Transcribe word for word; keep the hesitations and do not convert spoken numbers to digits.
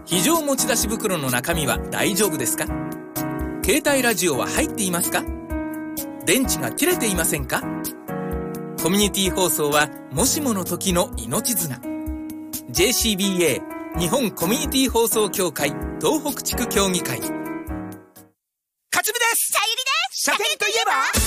非常持ち出し袋の中身は大丈夫ですか？携帯ラジオは入っていますか？電池が切れていませんか？コミュニティ放送はもしもの時の命綱。 ジェーシービーエー 日本コミュニティ放送協会東北地区協議会。 勝部です。 さゆりです。 車検といえば